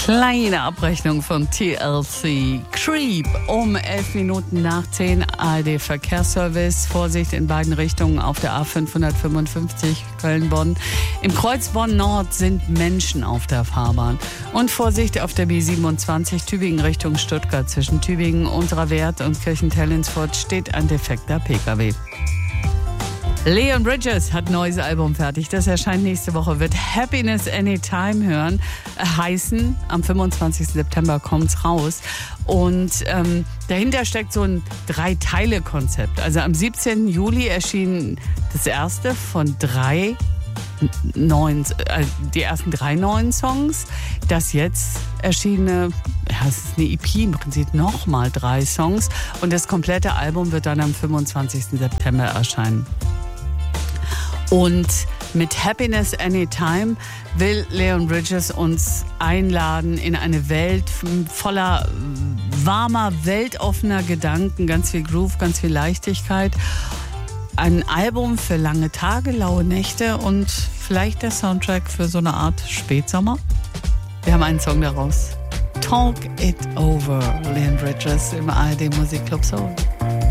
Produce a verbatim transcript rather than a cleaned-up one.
Kleine Abrechnung von T L C. Creep um elf Minuten nach zehn. A R D Verkehrsservice. Vorsicht in beiden Richtungen auf der A fünfhundertfünfundfünfzig Köln-Bonn. Im Kreuz Bonn-Nord sind Menschen auf der Fahrbahn. Und Vorsicht auf der B siebenundzwanzig Tübingen Richtung Stuttgart. Zwischen Tübingen, Unterwert und Kirchentell-Ins-Furt steht ein defekter P K W. Leon Bridges hat ein neues Album fertig. Das erscheint nächste Woche. Wird Happiness Anytime hören. Äh, heißen, am fünfundzwanzigsten September kommt's raus. Und ähm, dahinter steckt so ein Drei-Teile-Konzept. Also am siebzehnten Juli erschien das erste von drei neuen, äh, die ersten drei neuen Songs. Das jetzt erschienene, ja, es ist eine E P, im Prinzip nochmal drei Songs. Und das komplette Album wird dann am fünfundzwanzigsten September erscheinen. Und mit Happiness Anytime will Leon Bridges uns einladen in eine Welt voller warmer, weltoffener Gedanken, ganz viel Groove, ganz viel Leichtigkeit. Ein Album für lange Tage, laue Nächte und vielleicht der Soundtrack für so eine Art Spätsommer. Wir haben einen Song daraus. Talk It Over, Leon Bridges im A R D Musikclub Soul.